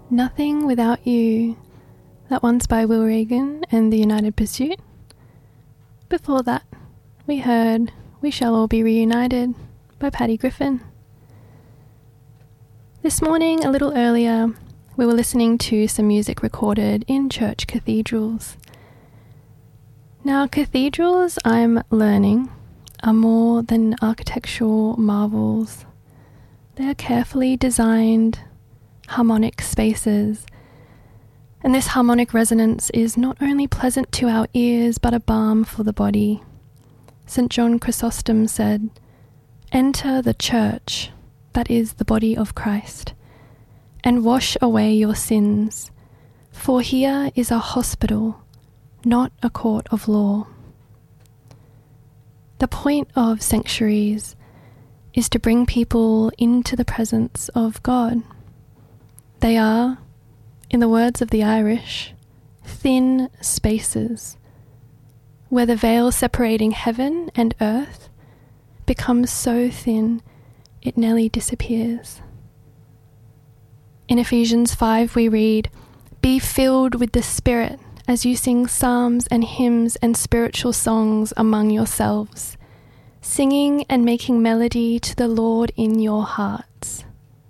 Nothing Without You. That one's by Will Reagan and the United Pursuit. Before that, we heard We Shall All Be Reunited by Patty Griffin. This morning, a little earlier, we were listening to some music recorded in church cathedrals. Now, cathedrals, I'm learning, are more than architectural marvels. They are carefully designed, harmonic spaces. And this harmonic resonance is not only pleasant to our ears, but a balm for the body. St. John Chrysostom said, "Enter the church, that is the body of Christ, and wash away your sins, for here is a hospital, not a court of law." The point of sanctuaries is to bring people into the presence of God. They are, in the words of the Irish, thin spaces, where the veil separating heaven and earth becomes so thin it nearly disappears. In Ephesians 5 we read, "Be filled with the Spirit as you sing psalms and hymns and spiritual songs among yourselves, singing and making melody to the Lord in your hearts."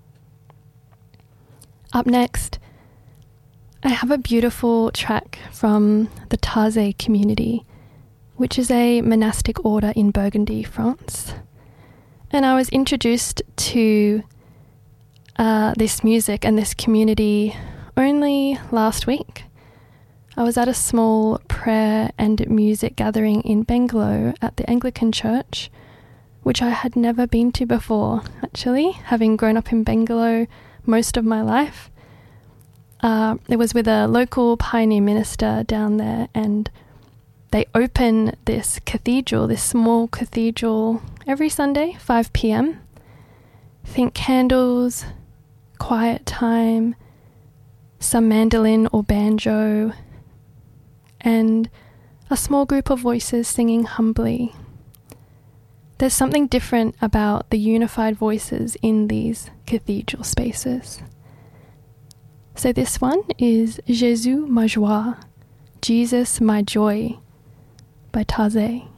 Up next, I have a beautiful track from the Taizé community, which is a monastic order in Burgundy, France. And I was introduced to this music and this community only last week. I was at a small prayer and music gathering in Bengalo at the Anglican Church, which I had never been to before, actually, having grown up in Bengalo most of my life. It was with a local pioneer minister down there, and they open this cathedral, this small cathedral, every Sunday, 5 p.m. Think candles, quiet time, some mandolin or banjo, and a small group of voices singing humbly. There's something different about the unified voices in these cathedral spaces. So this one is Jésus ma joie, Jesus my joy, by Taizé.